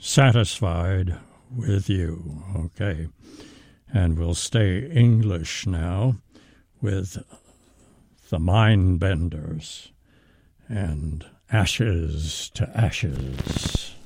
Satisfied with You. Okay. And we'll stay English now with the Mindbenders and Ashes to Ashes.